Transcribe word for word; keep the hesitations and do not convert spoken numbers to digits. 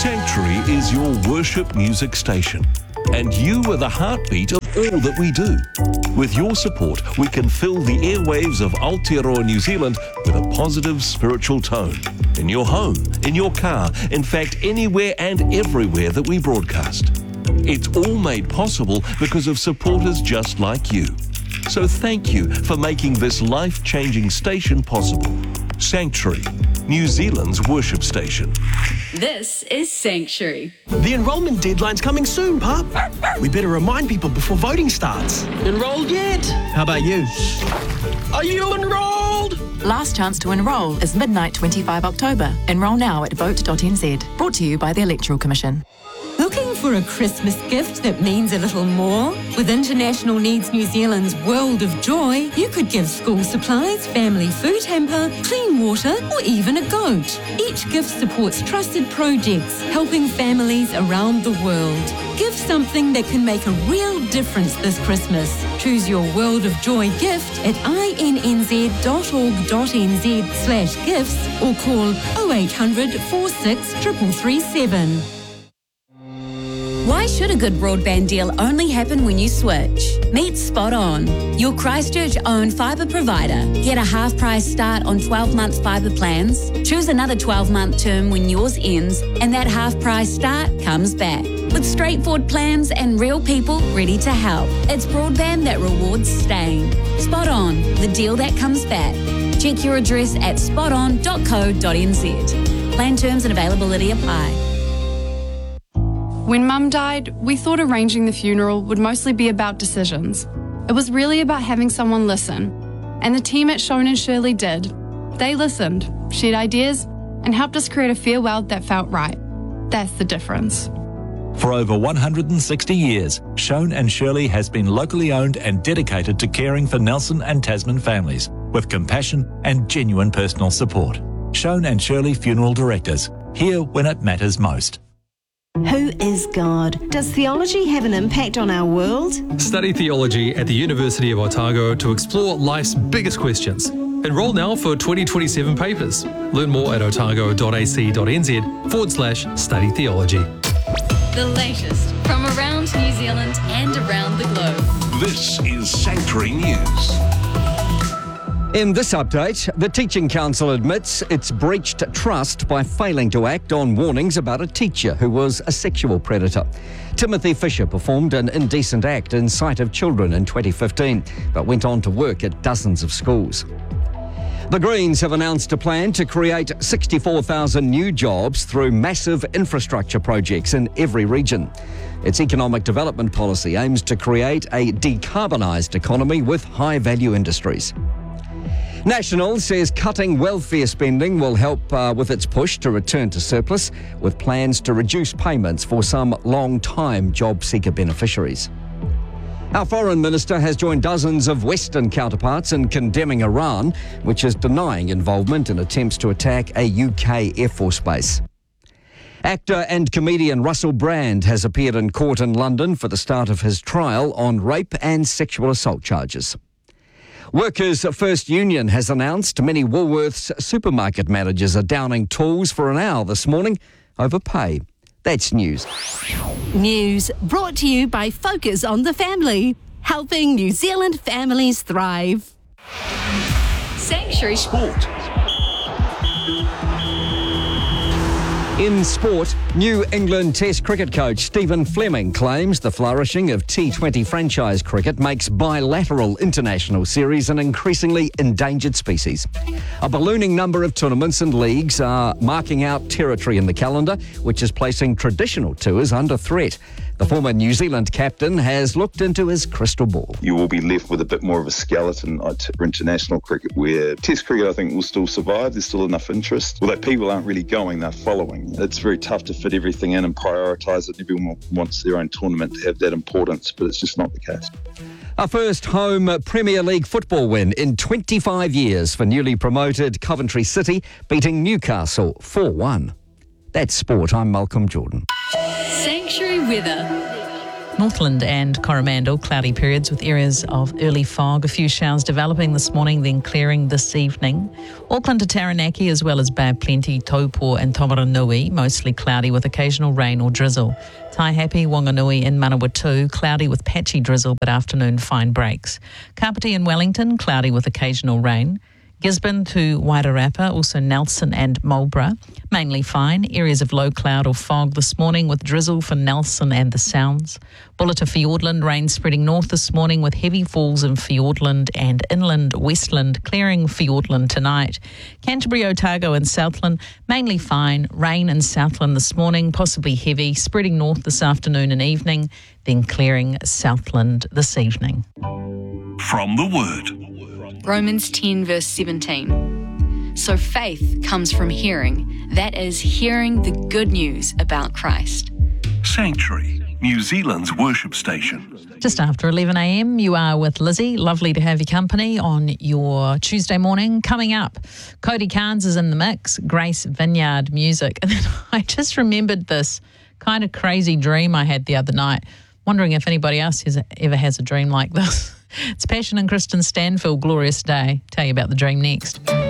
Sanctuary is your worship music station, and you are the heartbeat of all that we do. With your support, we can fill the airwaves of Aotearoa New Zealand with a positive spiritual tone. In your home, in your car, in fact, anywhere and everywhere that we broadcast. It's all made possible because of supporters just like you. So thank you for making this life-changing station possible. Sanctuary, New Zealand's worship station. This is Sanctuary. The enrolment deadline's coming soon, Pup. We better remind people before voting starts. Enrolled yet? How about you? Are you enrolled? Last chance to enrol is midnight twenty-five October. Enrol now at vote dot n z. Brought to you by the Electoral Commission. Looking for a Christmas gift that means a little more? With International Needs New Zealand's World of Joy, you could give school supplies, family food hamper, clean water, or even a goat. Each gift supports trusted projects, helping families around the world. Give something that can make a real difference this Christmas. Choose your World of Joy gift at i n n z dot org dot n z slash gifts or call oh eight hundred, four six, three three three seven. Why should a good broadband deal only happen when you switch? Meet Spot On, your Christchurch-owned fibre provider. Get a half-price start on twelve-month fibre plans. Choose another twelve-month term when yours ends, and that half-price start comes back. With straightforward plans and real people ready to help. It's broadband that rewards staying. Spot On, the deal that comes back. Check your address at spot on dot co dot n z. Plan terms and availability apply. When Mum died, we thought arranging the funeral would mostly be about decisions. It was really about having someone listen. And the team at Shone and Shirley did. They listened, shared ideas, and helped us create a farewell that felt right. That's the difference. For over one hundred sixty years, Shone and Shirley has been locally owned and dedicated to caring for Nelson and Tasman families with compassion and genuine personal support. Shone and Shirley Funeral Directors, here when it matters most. Who is God? Does theology have an impact on our world? Study theology at the University of Otago to explore life's biggest questions. Enroll now for twenty twenty-seven papers. Learn more at otago dot a c dot n z forward slash study theology. The latest from around New Zealand and around the globe. This is Sanctuary News. In this update, the Teaching Council admits it's breached trust by failing to act on warnings about a teacher who was a sexual predator. Timothy Fisher performed an indecent act in sight of children in twenty fifteen, but went on to work at dozens of schools. The Greens have announced a plan to create sixty-four thousand new jobs through massive infrastructure projects in every region. Its economic development policy aims to create a decarbonised economy with high-value industries. National says cutting welfare spending will help uh, with its push to return to surplus, with plans to reduce payments for some long-time job seeker beneficiaries. Our Foreign Minister has joined dozens of Western counterparts in condemning Iran, which is denying involvement in attempts to attack a U K Air Force base. Actor and comedian Russell Brand has appeared in court in London for the start of his trial on rape and sexual assault charges. Workers' First Union has announced many Woolworths supermarket managers are downing tools for an hour this morning over pay. That's news. News brought to you by Focus on the Family, helping New Zealand families thrive. Sanctuary Sport. In sport, New England Test cricket coach Stephen Fleming claims the flourishing of T twenty franchise cricket makes bilateral international series an increasingly endangered species. A ballooning number of tournaments and leagues are marking out territory in the calendar, which is placing traditional tours under threat. The former New Zealand captain has looked into his crystal ball. You will be left with a bit more of a skeleton for international cricket, where Test cricket I think will still survive. There's still enough interest. Although people aren't really going, they're following. It's very tough to fit everything in and prioritise it. Everyone wants their own tournament to have that importance, but it's just not the case. A first home Premier League football win in twenty-five years for newly promoted Coventry City, beating Newcastle four one. That's sport. I'm Malcolm Jordan. Sanctuary weather. Northland and Coromandel, cloudy periods with areas of early fog. A few showers developing this morning, then clearing this evening. Auckland to Taranaki, as well as Bay of Plenty, Taupo and Tomaranui, mostly cloudy with occasional rain or drizzle. Taihape, Wanganui and Manawatu, cloudy with patchy drizzle, but afternoon fine breaks. Kapiti and Wellington, cloudy with occasional rain. Gisborne to Wairarapa, also Nelson and Marlborough, mainly fine. Areas of low cloud or fog this morning with drizzle for Nelson and the Sounds. Bulla to Fiordland, rain spreading north this morning with heavy falls in Fiordland and inland Westland, clearing Fiordland tonight. Canterbury, Otago and Southland, mainly fine. Rain in Southland this morning, possibly heavy, spreading north this afternoon and evening, then clearing Southland this evening. From the Word. Romans ten verse seventeen. So faith comes from hearing, that is, hearing the good news about Christ. Sanctuary, New Zealand's worship station. Just after eleven a.m, you are with Lizzie. Lovely to have your company on your Tuesday morning. Coming up, Cody Carnes is in the mix, Grace Vineyard music. And then I just remembered this kind of crazy dream I had the other night. Wondering if anybody else has, ever has a dream like this. It's Passion and Kristen Stanfield, Glorious Day. Tell you about the dream next.